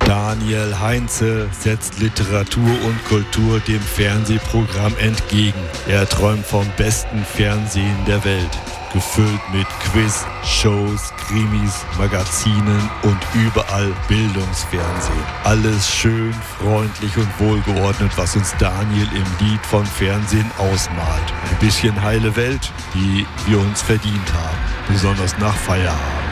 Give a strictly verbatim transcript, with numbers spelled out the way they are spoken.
Daniel Heinze setzt Literatur und Kultur dem Fernsehprogramm entgegen. Er träumt vom besten Fernsehen der Welt. Gefüllt mit Quiz, Shows, Krimis, Magazinen und überall Bildungsfernsehen. Alles schön, freundlich und wohlgeordnet, was uns Daniel im Lied vom Fernsehen ausmalt. Ein bisschen heile Welt, die wir uns verdient haben, besonders nach Feierabend.